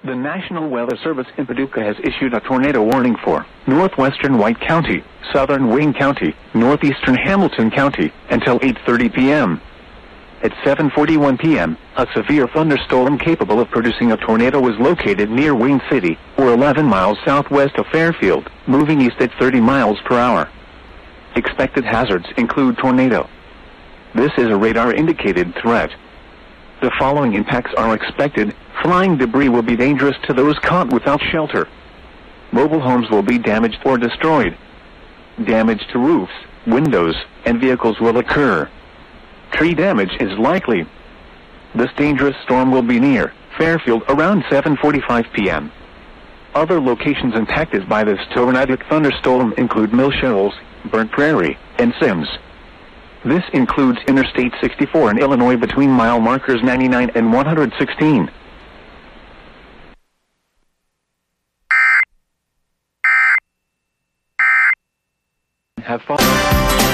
The National Weather Service in Paducah has issued a tornado warning for northwestern White County, southern Wayne County, northeastern Hamilton County, until 8:30 p.m. At 7:41 p.m., a severe thunderstorm capable of producing a tornado was located near Wayne City, or 11 miles southwest of Fairfield, moving east at 30 miles per hour. Expected hazards include tornado. This is a radar-indicated threat. The following impacts are expected. Flying debris will be dangerous to those caught without shelter. Mobile homes will be damaged or destroyed. Damage to roofs, windows, and vehicles will occur. Tree damage is likely. This dangerous storm will be near Fairfield around 7:45 p.m. Other locations impacted by this tornadic thunderstorm include Mill Shoals, Burnt Prairie, and Sims. This includes Interstate 64 in Illinois between mile markers 99 and 116. Have fun.